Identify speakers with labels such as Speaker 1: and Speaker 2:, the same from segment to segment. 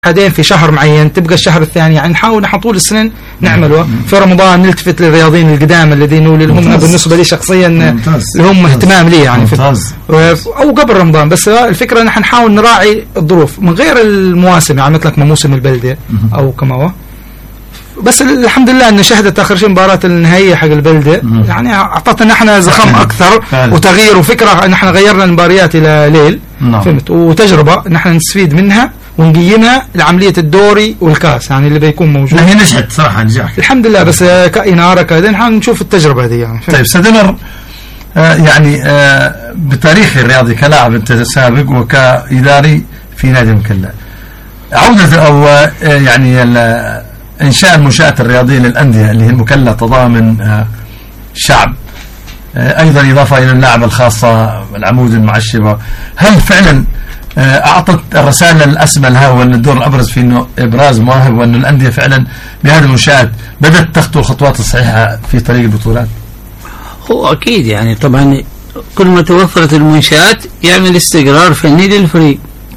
Speaker 1: بعدين في شهر معين تبقى الشهر الثاني، يعني نحاول نحن طول السنين نعمله. في رمضان نلتفت للرياضيين القدام الذين اللي هم بالنسبة لي شخصيا اللي هم اهتمام لي يعني أو قبل رمضان. بس الفكرة نحن نحاول نراعي الظروف من غير المواسم، يعني مثلك موسم البلدة أو كما هو. بس الحمد لله ان شهدت اخر شيء مباراه النهائيه حق البلده، يعني اعطتنا نحن زخم اكثر وتغيير وفكره ان احنا غيرنا المباريات الى ليل. فهمت؟ وتجربه نحن نستفيد منها ونقيمها لعمليه الدوري والكاس يعني اللي بيكون موجود.
Speaker 2: هي نجحت صراحه، نجاح
Speaker 1: الحمد لله. بس كإنارة كذا نحن نشوف التجربه هذه يعني.
Speaker 2: طيب سدنر، يعني بتاريخ الرياضي كلاعب انت سابق وكاداري في نادي المكلا، عوده او يعني إنشاء المنشآت الرياضية للأندية اللي هي المكلا تضامن الشعب، أيضا إضافة إلى اللاعب الخاصة العمود المعشبة، هل فعلا أعطت الرسالة الأسمى لها وأن الدور الأبرز في إنه إبراز مواهب، وأن الأندية فعلا بهذه المنشآت بدأت تخطو الخطوات الصحيحة في طريق البطولات؟
Speaker 3: هو أكيد يعني طبعا كل ما توفرت المنشآت يعمل استقرار فني للفريق.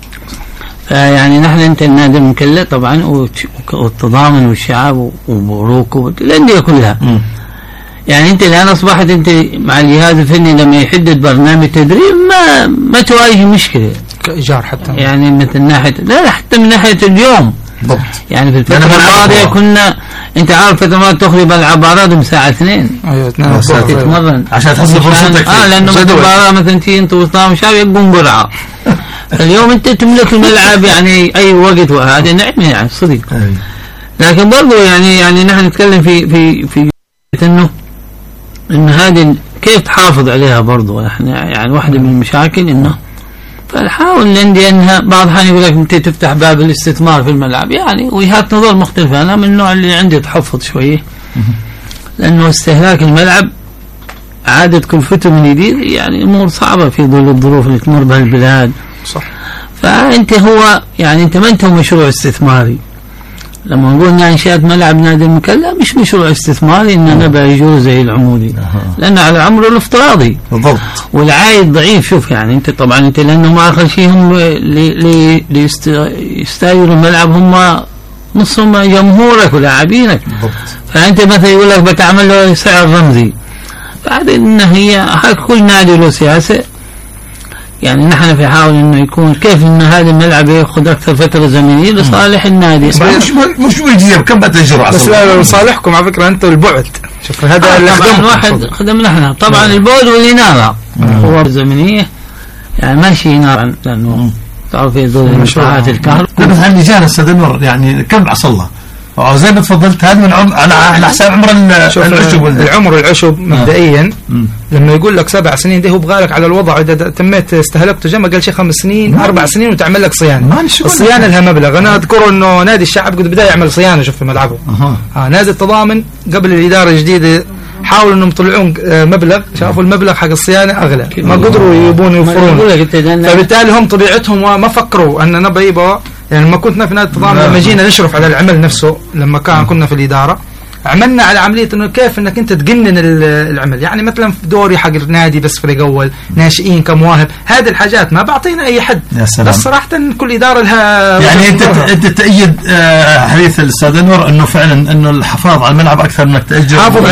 Speaker 3: يعني نحن انت النادي المكلا طبعا والتضامن والشعب وبروك الانديه كلها. يعني انت الان اصبحت انت مع الجهاز الفني لما يحدد برنامج تدريب ما تواجه مشكله
Speaker 1: كايجار حتى،
Speaker 3: يعني مثل ناحيه لا حتى من ناحيه اليوم بالضبط. يعني في الفتره الماضيه كنا انت عارف فترات تخرج العبارات بساعه 2.
Speaker 1: ايوه 2
Speaker 3: تتمرن
Speaker 2: عشان تحصل فرصتك
Speaker 3: لانه المباراه مثلا تيجي انت وسطهم شعب يقوم برعه. اليوم انت تملك الملعب يعني اي وقت، وهذا نعمه يعني صدق. لكن برضو يعني نحن نتكلم في انه هذه كيف تحافظ عليها برضو. احنا يعني واحده من المشاكل انه فنحاول الانديه انها بعض الحين يقول لك انت تفتح باب الاستثمار في الملعب، يعني وجهات نظر مختلفه. انا من النوع اللي عندي تحفظ شويه، لانه استهلاك الملعب عادة كلفته من جديد يعني امور صعبه في ظل الظروف اللي تمر بها البلاد.
Speaker 1: صح.
Speaker 3: فانت هو يعني انت ما انت مشروع استثماري. لما نقول انشاء ملعب نادي المكلا مش مشروع استثماري ان انا بيجوز زي العمودي، لان على عمره الافتراضي
Speaker 2: بالضبط
Speaker 3: والعائد ضعيف. شوف يعني انت طبعا انت لانه ما اخر شيء هم يستاجروا الملعب هم نصهم جمهورك ولاعبينك. فانت مثلا يقول لك بتعمل له سعر رمزي، بعدين هي كل نادي له سياسه. يعني نحن في حاول انه يكون كيف انه هذا الملعب ياخذ اكثر فتره زمنيه لصالح النادي.
Speaker 2: مش بيجي كم بتجروا
Speaker 1: بس لصالحكم على فكره انت البعد. شوف هذا اللي
Speaker 3: خدم واحد خدمنا احنا طبعا البعد والاناره هو زمنيه يعني ماشي نارا، لانه تعرف في ظل مشروعات الكهرباء.
Speaker 2: بس هاللجان السدنور يعني كم عصلها زي ما تفضلت هذا من على حساب عمر العشب.
Speaker 1: العمر العشب مبدئيا لما يقول لك 7 سنين ده هو بغالك على الوضع. اذا تميت استهلكته جمع قال شيء 5 سنين 4 سنين وتعمل لك صيانه. الصيانه لها مبلغ. انا اذكر انه نادي الشعب قد بدا يعمل صيانه شوف في ملعبه. نادي التضامن قبل الاداره الجديده حاولوا انهم يطلعون مبلغ، شافوا المبلغ حق الصيانه اغلى ما قدروا يبون يوفرون، فبالتالي هم طبيعتهم ما فكروا ان نبى يعني لما كنا في نادي التضامن لما جينا نشرف على العمل نفسه لما كنا في الإدارة عملنا على عملية انه كيف انك انت تقنن العمل. يعني مثلا في دوري حق النادي بس فريق اول ناشئين كمواهب، هذه الحاجات ما بعطينا اي حد. بس صراحة كل إدارة لها
Speaker 2: يعني انت تأيد حديث الأستاذ أنور انه فعلا انه الحفاظ على الملعب اكثر منك تأجر.
Speaker 3: حافظ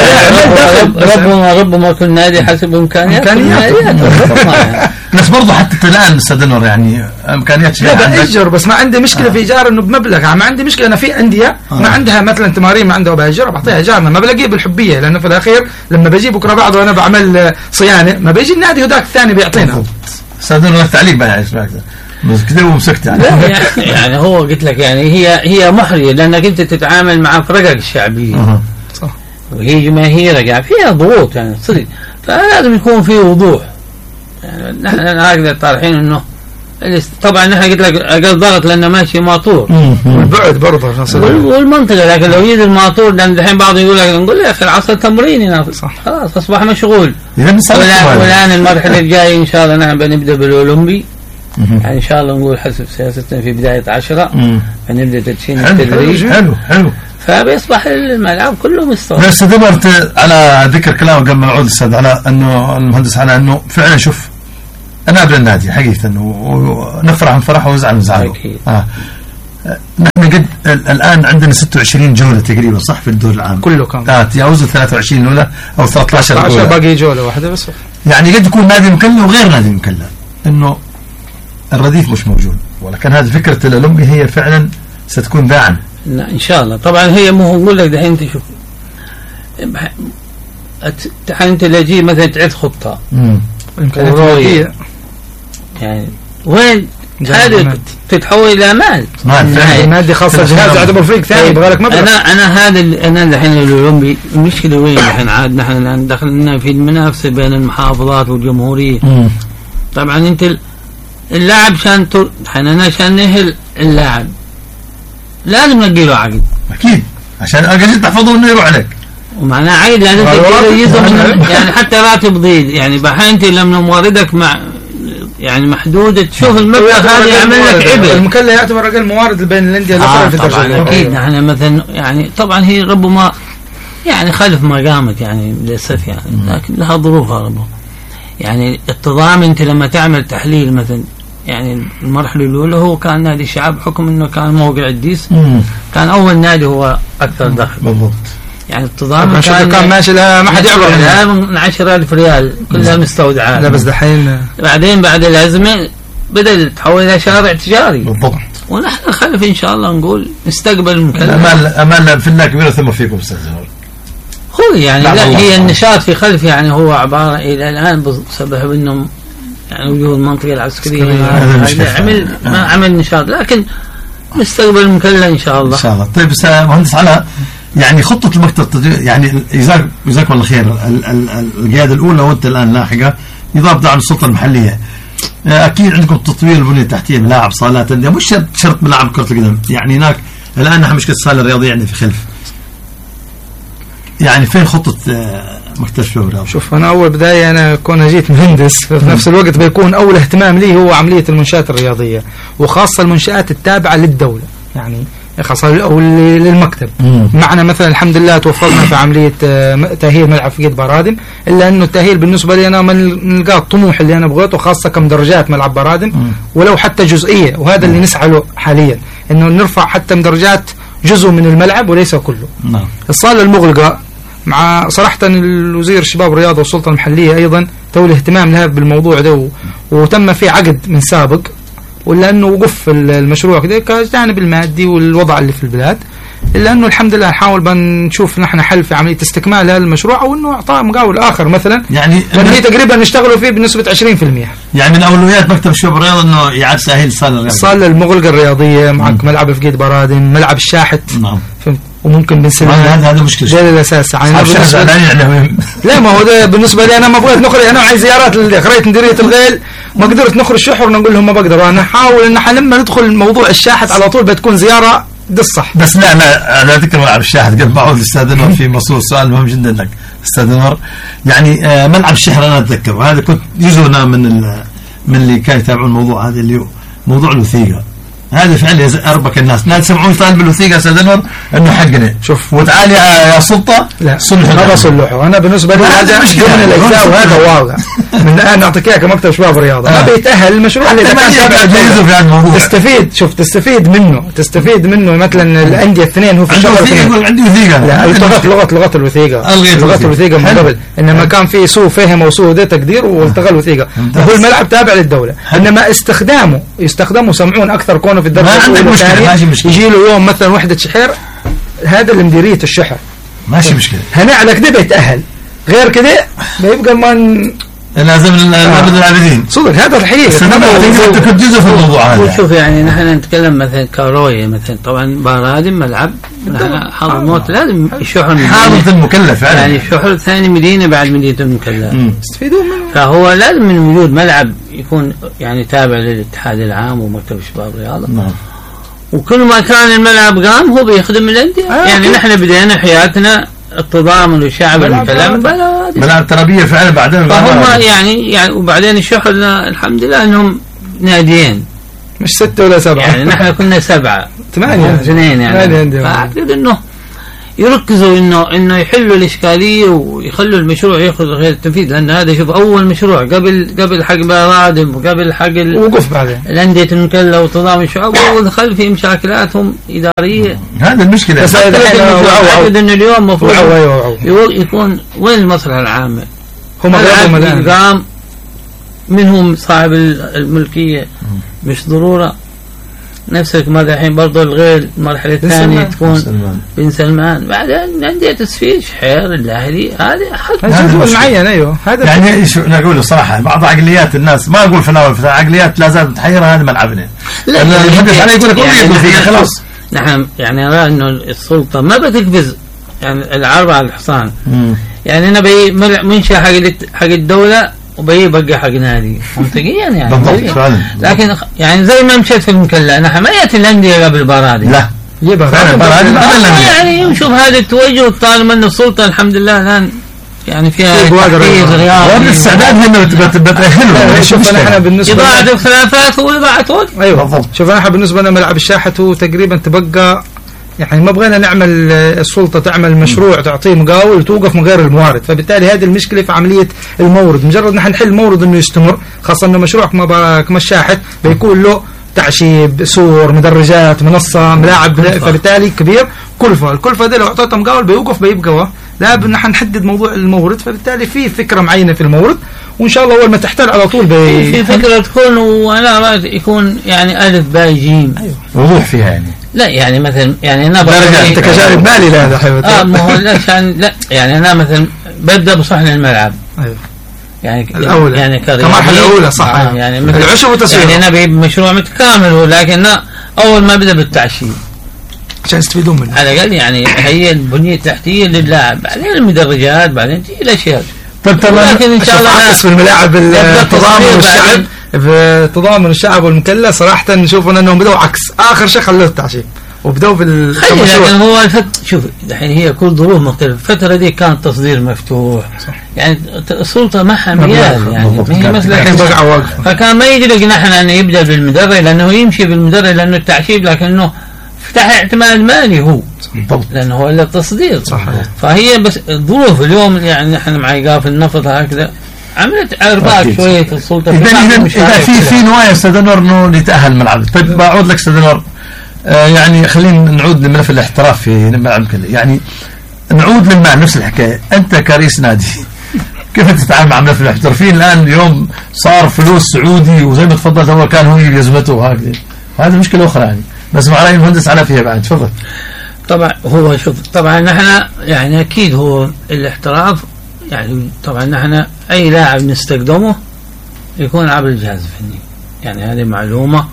Speaker 3: ربما كل نادي حسب امكانياته.
Speaker 2: بس برضه حتى الان أستاذ أنور يعني امكانيات
Speaker 1: لا بأجر، بس ما عندي مشكلة في إيجار انه بمبلغ. ما عندي مشكلة. انا في أندية ما عندها مثلا تمارين ما عندها بأجر بعطيها إيجارنا، ما بلاقيه بالحبية، لأنه في الأخير لما بجي بكرة بعض وأنا بعمل صيانة ما بيجي النادي هداك الثاني بيعطينا.
Speaker 2: أستاذ أنور تعليق بقى بس كده ومسكت يعني.
Speaker 3: يعني هو قلت لك يعني هي محرجة لأنك أنت تتعامل مع فرقك الشعبية
Speaker 1: صح،
Speaker 3: وهي جماهيرك يعني فيها ضغوط يعني صدق، فلازم يكون في وضوح. يعني نحن هكذا طالعين انه طبعا نحن قلت لك اقل ضغط لانه ماشي ماطور
Speaker 1: والبعد برضه
Speaker 3: والمنطقه. لكن لو يجي الماطور لان الحين بعض يقول لك نقول يا اخي العصر تمريني خلاص اصبح مشغول. والان المرحله الجايه ان شاء الله نحن بنبدا بالاولمبي. يعني ان شاء الله نقول حسب سياستنا في بدايه 10 بنبدا تدشين التدريب.
Speaker 2: حلو
Speaker 3: فبيصبح الملعب كله مستوى.
Speaker 2: بس دبرت على ذكر كلامه قبل ما نعود الاستاذ على انه المهندس على انه فعلا شوف انا قبل النادي حقيقه ونفرح من فرحه ونزعل من زعله. نحن قد الآن عندنا 26 جولة تقريبا صح في الدور العام
Speaker 1: كله كان
Speaker 2: تجاوزوا 23 الأولى أو 13 جولة
Speaker 1: باقي جولة واحدة بس.
Speaker 2: يعني قد يكون نادي مكلا وغير نادي مكلا إنه الرديف مش موجود، ولكن هذه فكرة الأولمبي هي فعلا ستكون داعم
Speaker 3: إن شاء الله. طبعا هي مو نقول لك دحين أنت شوف أنت لجي مثلا تعد خطة يعني وين هذه تتحول إلى مال
Speaker 1: مادي خاصة جهاز يعتبر فريق ثاني يبغى لك مبلغ.
Speaker 3: أنا الحين الأولمبي المشكلة وين الحين عاد نحن الآن دخلنا في المنافسة بين المحافظات والجمهورية. طبعا أنت اللاعب عشان نهل اللاعب لازم نلقي له عقد
Speaker 2: أكيد عشان أجل تحفظه إنه يروح عليك
Speaker 3: ومعناه عقد لازم تلقي يعني حتى راتب ضيد يعني بحين أنت لما مواردك مع يعني محدودة تشوف المبلغ هذا يعمل لك عبء.
Speaker 1: المكلا يعتبر أقل موارد بين الأندية الأخرى في
Speaker 3: طبعا أكيد نحن مثلا يعني طبعا هي ربما يعني خلف ما قامت يعني للأسف يعني لكن لها ظروفها ربما يعني التضامن. أنت لما تعمل تحليل مثلا يعني المرحلة الأولى هو كان نادي الشعب حكم إنه كان موقع الديس كان أول نادي هو أكثر دخل بالضبط يعني التضامن
Speaker 1: كان ماشي لها ما حد يعبر
Speaker 3: من 10,000 ريال كلها مستودعات.
Speaker 1: لا بس دحين
Speaker 3: بعدين بعد الأزمة بدأ تتحول إلى شارع تجاري
Speaker 2: بالضبط.
Speaker 3: ونحن خلف إن شاء الله نقول نستقبل
Speaker 2: أمالنا في الله كبيرة ثم فيكم أستاذ زهور
Speaker 3: هو يعني لا هي النشاط في خلف يعني هو عبارة إلى الآن بسبب إنهم يعني وجود المنطقة العسكرية عمل نشاط لكن نستقبل المكلا إن شاء الله.
Speaker 2: إن شاء الله. طيب مهندس علاء يعني خطة المكتب يعني جزاكم الله خير القيادة الأولى وأنت الآن لاحقة نظام دعم السلطة المحلية أكيد عندكم تطوير البنية التحتية ملاعب صالات أندية مش شرط ملاعب كرة القدم يعني هناك الآن نحن مشكلة الصالة الرياضية عندنا في خلف يعني فين خطة مكتب شباب الرياضة؟
Speaker 1: شوف أنا أول بداية أنا كون جيت مهندس في نفس الوقت بيكون أول اهتمام لي هو عملية المنشآت الرياضية وخاصة المنشآت التابعة للدولة يعني خاصة أو للمكتب. معنا مثلا الحمد لله توفرنا في عملية تأهيل ملعب في قيد برادم إلا أنه التأهيل بالنسبة لي أنا من نلقى الطموح اللي أنا بغيته خاصة كم درجات ملعب برادم ولو حتى جزئية وهذا اللي نسعى له حاليا إنه نرفع حتى درجات جزء من الملعب وليس كله. الصالة المغلقة مع صراحة الوزير الشباب والرياضة والسلطة المحلية أيضا تولي اهتمام لها بالموضوع ده وتم فيه عقد من سابق ولا أنه وقف المشروع كده كجانب المادي والوضع اللي في البلاد إلا أنه الحمد لله نحاول بنشوف نحن حل في عملية استكمال هذا المشروع أو أنه إعطاء مقاول آخر مثلا
Speaker 2: يعني
Speaker 1: هي تقريبا نشتغلوا فيه بنسبة 20%.
Speaker 2: يعني من أولويات مكتب الشباب الرياضة أنه يعاد تأهيل الصالة
Speaker 1: المغلقة الرياضية معك ملعب في قيد برادم ملعب الشاحت فهمت وممكن بنسلم
Speaker 2: هذا مشكلة
Speaker 1: ده الأساس لا ما هو ده بالنسبة لي أنا ما بغيت نخرج أنا معي زيارات لقرية مديرية الغيل ما قدرت نخرج شحر نقول لهم ما بقدر أنا أحاول إن لما ندخل موضوع الشاحت على طول بتكون زيارة ده الصح.
Speaker 2: بس لا أنا أذكر ملعب الشاحت قبل معه الأستاذ أنور في مصروف سؤال مهم جدا لك أستاذ أنور يعني ملعب الشحر أنا أتذكر وهذا كنت جزءنا من اللي كانوا يتابعون الموضوع هذا اللي هو موضوع الوثيقة هذا فعلا أربك الناس ناس سمعون طالب بالوثيقة أستاذ أنور إنه حقنا
Speaker 1: شوف
Speaker 2: وتعالي يا سلطة
Speaker 1: لا هذا صلحه أنا بالنسبة لي هذا ضمن الأجزاء وهذا واضح من الآن نعطيك إياه كمكتب شباب الرياضة ما بيتأهل المشروع اللي تستفيد منه مثلا الأندية الاثنين هو في
Speaker 2: الشغل عندي وثيقة
Speaker 1: لا لغة الوثيقة من قبل إنما كان في سوء فهم وسوء ده تقدير والتغى الوثيقة هو الملعب تابع للدولة إنما يستخدمه سمعون أكثر كونه في الدرجة الأولى والثانية يجي له يوم مثلا وحدة شحير هذا اللي مديرية الشحر
Speaker 2: ماشي مشكلة
Speaker 1: هنا على كده بيتأهل غير كده بيبقى من
Speaker 2: لازم الأبد العابدين
Speaker 1: صدق هذا الحقيقة
Speaker 2: أنت كنت جزء في الموضوع هذا
Speaker 3: شوف يعني نحن نتكلم مثلا كروية مثلا طبعا برادم ملعب حضرموت لازم الشحر
Speaker 2: حاضر المكلف
Speaker 3: يعني الشحر ثاني مدينة بعد مدينة المكلف
Speaker 1: يستفيدون منه
Speaker 3: فهو لازم من وجود ملعب يكون يعني تابع للاتحاد العام ومكتب الشباب الرياضة وكل ما كان الملعب قام هو بيخدم الأندية يعني نحن بدينا حياتنا التضامن والشعب الكلام
Speaker 2: ملعب ترابية فعلا بعدين
Speaker 3: فهم يعني وبعدين الشحر الحمد لله انهم ناديين
Speaker 1: مش 6 ولا 7
Speaker 3: يعني نحن كنا 7
Speaker 1: 8
Speaker 3: 2 يعني فأعتقد انه يركزوا انه يحلوا الاشكاليه ويخلوا المشروع ياخذ غير التنفيذ، لان هذا شوف اول مشروع قبل حق بارادم وقبل حق
Speaker 1: وقف بعدين
Speaker 3: الانديه المكلة وتنظيم الشعب، ودخل في مشاكلاتهم اداريه.
Speaker 2: هذا المشكله.
Speaker 3: بس اعتقد انه اليوم المفروض يكون وين المصلحه العامه؟ هم قام منهم صاحب الملكيه مش ضروره. نفسك ما الحين برضه الغير المرحله الثانيه تكون بن سلمان، بعدين أندية تسفيش حير الاهلي، هذا حق
Speaker 1: معين. ايوه هذا
Speaker 2: يعني شو نقول الصراحه، بعض عقليات الناس ما اقول فناوي عقليات لا زالت متحيره، هذا ملعبنا.
Speaker 3: لا
Speaker 2: الحدث عليه يقول لك يقول فيه خلاص.
Speaker 3: نحن يعني ارى انه السلطه ما بتقفز يعني العرب على الحصان. يعني انا منشا حق الدوله وبيبقى حق نادي منطقيا يعني
Speaker 2: بالضبط فعلا.
Speaker 3: لكن يعني زي ما مشيت في المكلا، انا حماية الانديه قبل بارادي
Speaker 2: لا
Speaker 3: يعني يشوف هذا التوجه، طالما ان السلطه الحمد لله الان يعني فيها تحفيز رياضي
Speaker 2: والاستعداد هنا بتأهله.
Speaker 1: شوف احنا بالنسبه
Speaker 3: إضاعة الخلافات وإضاعة وقت.
Speaker 1: ايوه بالضبط. شوف احنا بالنسبه لنا ملعب الشاحة تقريبا تبقى يعني ما بغينا نعمل السلطة تعمل مشروع تعطيه مقاول وتوقف من غير الموارد، فبالتالي هذه المشكلة في عملية المورد. مجرد نحن نحل المورد انه يستمر، خاصة انه مشروع كما الشاحة بيكون له تعشيب، سور، مدرجات، منصة، ملاعب، فبالتالي كبير الكلفة دي لو اعطيتها مقاول بيوقف بيبقى لا نحن نحدد موضوع المورد، فبالتالي في فكرة معينة في المورد، وان شاء الله اول ما تحتاج على طول
Speaker 3: في فكرة تكون، وانا رأيت يكون يعني الف باء جيم
Speaker 2: وضوح فيها يعني.
Speaker 3: لا يعني مثلا يعني انا
Speaker 1: انت كجانب مالي لا حيوتي
Speaker 3: ما هو لا يعني انا مثلا ببدا بصحن الملعب.
Speaker 1: ايوه
Speaker 3: يعني
Speaker 1: الأولى
Speaker 3: يعني
Speaker 1: كمرحله الاولى صح.
Speaker 3: يعني
Speaker 1: العشب والتسويق
Speaker 3: يعني انا بمشروع متكامل، ولكن اول ما بدا بالتعشير
Speaker 1: عشان يستفيدون منه
Speaker 3: على الاقل، يعني هي البنيه التحتيه للاعب، بعدين المدرجات، بعدين تجي الاشياء.
Speaker 1: لكن ان شاء الله في الملاعب التضامن والشعب، في تضامن الشعب والمكلا صراحه نشوف انهم بدأوا عكس، اخر شيء خلوه التعشيب وبدأوا
Speaker 3: لكن هو شوف الحين هي كل ظروف مختلفه. الفتره دي كان تصدير مفتوح صح. يعني السلطه معها ميال يعني ما هي مساله، فكان ما يجرق نحن ان يبدا بالمدرج لانه يمشي بالمدرج لانه التعشيب، لكنه فتح اعتماد مالي هو بالضبط لانه هو الا التصدير صح. فهي بس الظروف اليوم يعني نحن مع ايقاف النفط هكذا عملت ارباك شويه في السلطه.
Speaker 2: اذا في نوايا استاذ انور انه يتاهل الملعب. طيب بعود لك استاذ انور، يعني خلينا نعود لملف الاحتراف في الملعب كله. يعني نعود للمعنى نفس الحكايه، انت كرئيس نادي كيف تتعامل مع ملف الاحترافيين الان؟ اليوم صار فلوس سعودي، وزي ما تفضلت اول كان هو يزمته وهكذا، هذه مشكله اخرى يعني. بس مع راي المهندس على فيها بعد، تفضل.
Speaker 3: طبعا هو شوف، طبعا نحن يعني اكيد هو الاحتراف يعني طبعا نحن اي لاعب نستخدمه يكون عبر الجهاز الفني، يعني هذه معلومه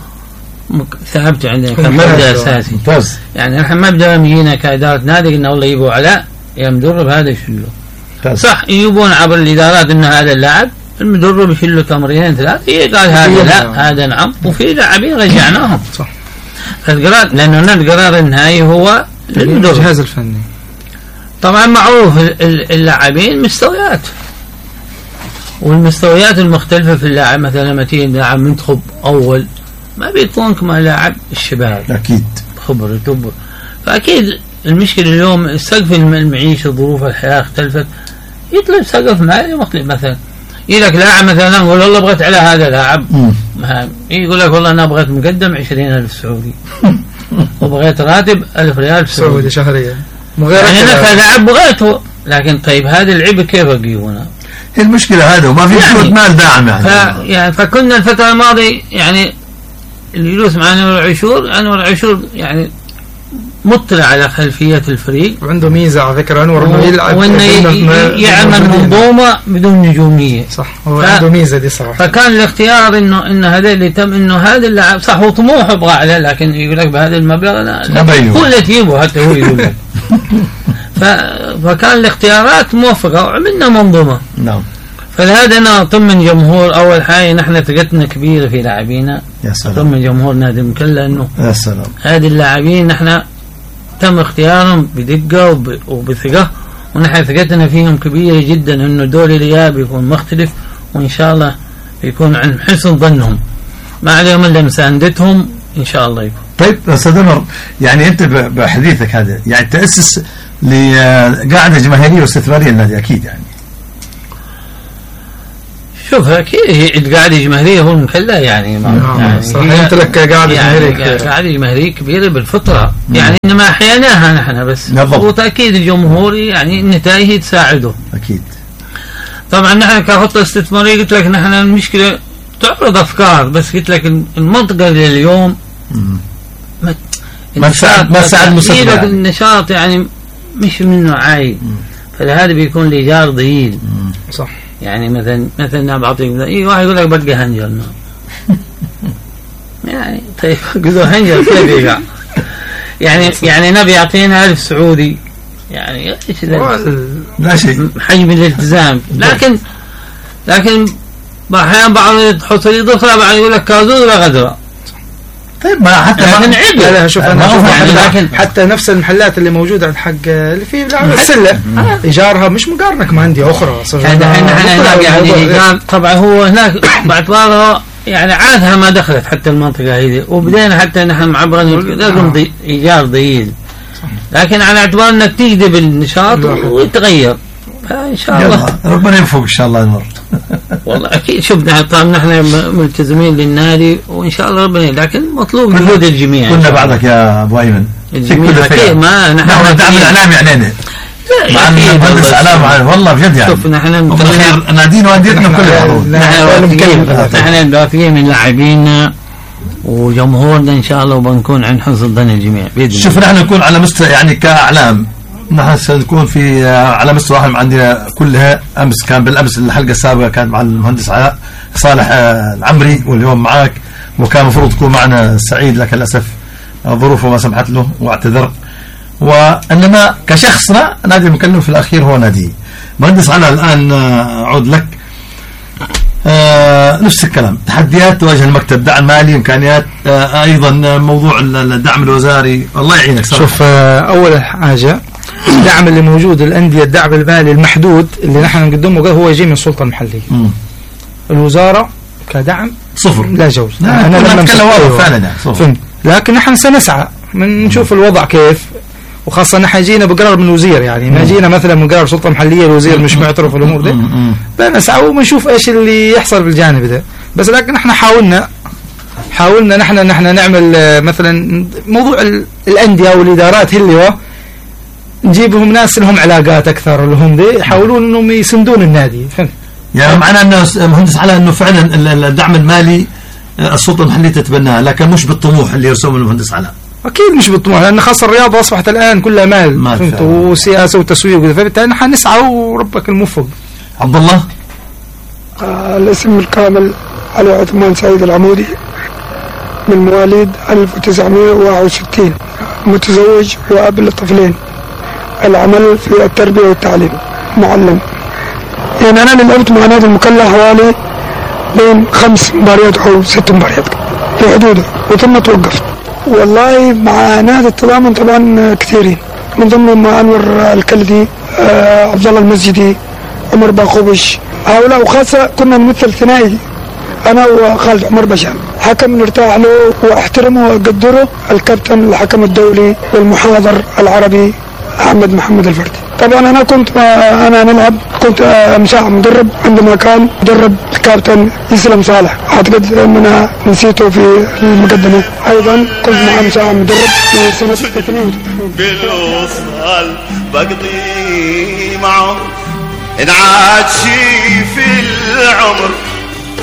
Speaker 3: ثابته عندنا كمبدا اساسي.
Speaker 2: ممتاز.
Speaker 3: يعني نحن ما بدنا يجينا كاداره نادي قلنا والله يبوا علاء يا مدرب هذا يشيله، صح يجيبون عبر الادارات ان هذا اللاعب المدرب يشيل له تمرينين ثلاثه، قال هذا لا هذا نعم، وفي لاعبين رجعناهم صح. القرار لانه القرار النهائي هو للمدرب
Speaker 1: الجهاز الفني.
Speaker 3: طبعا معروف اللاعبين مستويات، والمستويات المختلفه في اللاعب. مثلا لما تيجي لاعب منتخب اول ما بيكون كما لاعب الشباب
Speaker 2: اكيد
Speaker 3: خبرته، فاكيد المشكله اليوم السقف المعيشه ظروف الحياه اختلفت، يطلب سقف مالي مختلف. مثلا يجي لك لاعب مثلا يقول والله بغيت على هذا لاعب، يقول لك والله انا بغيت مقدم 20,000 سعودي وبغيت راتب 1000 ريال
Speaker 1: سعودي شهريا،
Speaker 3: يعني انا كلاعب بغيته، لكن طيب هذا العبء كيف اجيبونه؟
Speaker 2: المشكله هذا وما في يعني مال داعم
Speaker 3: يعني فكنا الفتره الماضيه يعني اللي يجلس مع أنور عاشور يعني مطلع على خلفية الفريق،
Speaker 1: وعنده ميزة على فكرة أنور إنه يلعب
Speaker 3: وإنه يعمل منظومة بدون نجومية
Speaker 1: صح. هو عنده ميزة دي صراحة.
Speaker 3: فكان الاختيار إنه هذا اللي تم، إنه هذا اللاعب صح هو طموحه يبغى عليه، لكن يقول لك بهذا المبلغ هو اللي تجيبه حتى هو يقول لك فكان الاختيارات موفقة وعملنا منظومة.
Speaker 2: نعم.
Speaker 3: فلهذا أنا طمن جمهور أول حاجة نحن ثقتنا كبيرة في لاعبينا.
Speaker 2: يا سلام.
Speaker 3: طمن جمهور نادي المكلا إنه
Speaker 2: يا سلام
Speaker 3: هذه اللاعبين نحن تم اختيارهم بدقة وبثقة، ونحن ثقتنا فيهم كبيرة جدا إنه دور الإياب يكون مختلف، وإن شاء الله يكون عن حسن ظنهم ما عليهم إلا مساندتهم إن شاء الله يكون.
Speaker 2: طيب أستاذ عمر، يعني أنت بحديثك هذا يعني تأسس لقاعدة جماهيرية واستثمارية النادي أكيد يعني.
Speaker 3: شوف أكيد هي قاعدة جماهيرية هو المحلة يعني
Speaker 1: صحيح أنت لك قاعدة جماهيرية
Speaker 3: قاعدة جماهيرية كبيرة بالفطرة يعني إنما أحياناها نحن بس وتأكيد الجمهور يعني النتائج تساعده
Speaker 2: أكيد. طبعا
Speaker 3: نحن كخطة استثمارية قلت لك نحن المشكلة تعرض أفكار بس قلت لك المنطقة اليوم
Speaker 2: ما ساعد مستثمر
Speaker 3: النشاط يعني مش منه عايد فلهذا بيكون لإيجار ضئيل
Speaker 1: صح
Speaker 3: يعني مثلا أنا بعطيك واحد يقول لك بقى هنجر يعني طيب قلوا هنجر كيف يقع يعني نبي يعطينا 1000 سعودي يعني ايش
Speaker 2: لا شيء
Speaker 3: حجم الالتزام لكن احيانا بعض تحط لي ضفره بعد يقول لك كازوز ولا غدره.
Speaker 2: طيب ما حتى
Speaker 1: لا شوف يعني حتى نفس المحلات اللي موجوده عند حق اللي في السله ايجارها مش مقارنه كما عندي اخرى
Speaker 3: يعني ايجار طبعا هو هناك باعتبارها يعني عادها ما دخلت حتى المنطقه هذه وبدينا حتى نحن معبرين لازم ايجار ضئيل لكن على اعتبار انك تجذب النشاط ويتغير فان شاء الله
Speaker 2: ربنا يوفقك ان شاء الله نور.
Speaker 3: والله اكيد شفنا طبعا نحن ملتزمين للنادي وان شاء الله ربنا لكن مطلوب جهود الجميع.
Speaker 2: كنا بعدك يا ابو ايمن
Speaker 3: الجميع اكيد ما
Speaker 2: نحن دعم الاعلام يعني مع المهندس علام والله بجد يعني
Speaker 3: شوف نحن
Speaker 2: نادينا وانديتنا كلها
Speaker 3: نحن دافعين من لاعبينا وجمهورنا ان شاء الله وبنكون عند حسن ظن الجميع باذن الله.
Speaker 2: شوف نحن نكون على مستوى يعني كاعلام نحن سنكون في على مستوى واحد عندنا كلها امس كان بالامس الحلقه السابقه كانت مع المهندس علاء صالح العمري واليوم معك وكان المفروض تكون معنا سعيد لكن للاسف ظروفه ما سمحت له واعتذر وانما كشخصنا نادي المكلم في الاخير هو نادي. مهندس علاء الان اعود لك نفس الكلام تحديات تواجه المكتب دعم مالي امكانيات ايضا موضوع الدعم الوزاري الله يعينك صراحة.
Speaker 1: شوف اول حاجه الدعم اللي موجود الانديه الدعم المالي المحدود اللي نحن نقدمه هو يجي من السلطه المحليه الوزاره كدعم
Speaker 2: صفر
Speaker 1: لا جوز
Speaker 2: انا لما نتكلم فعلا
Speaker 1: صفر لكن نحن سنسعى من نشوف الوضع كيف وخاصة نحن جينا بقرار من الوزير يعني ما جينا مثلا من قرار سلطة محلية الوزير مش معترف الأمور دي بنسعى ونشوف إيش اللي يحصل بالجانب ده بس لكن نحن حاولنا نحن نعمل مثلا موضوع الأندية والإدارات اللي نجيبهم ناس لهم علاقات أكثر لهم دي يحاولون إنهم يسندون النادي فهمت
Speaker 2: يعني معناه أنه مهندس على أنه فعلا الدعم المالي السلطة المحلية تتبناه لكن مش بالطموح اللي يرسمه المهندس علاء
Speaker 1: أكيد مش بالطموح لأن خاصة الرياضة أصبحت الآن كلها مال وسياسة وتسويق فبالتالي نحن نسعى وربك الموفق.
Speaker 2: عبد الله
Speaker 4: الاسم الكامل علي عثمان سعيد العمودي من مواليد 1961 متزوج وأب لطفلين العمل في التربية والتعليم معلم يعني أنا لعبت مع نادي المكلا حوالي بين 5 مباريات أو 6 مباريات في حدوده وثم توقفت. والله مع نادي التضامن طبعا كثيرين من ضمنهم انور الكلدي عبد الله المسجدي عمر باخوبش هؤلاء وخاصه كنا نمثل ثنائي انا وخالد عمر بشام حكم نرتاح له واحترمه واقدره الكابتن الحكم الدولي والمحاضر العربي احمد محمد الفردي. طبعا انا كنت نلعب كنت مساعد مدرب عندما كان مدرب الكابتن يسلم صالح اعتقد اننا نسيته في المقدمه ايضا كنت مع مساعد مدرب في سنه 82
Speaker 5: بالوصال بقضي معه انعاد شي في العمر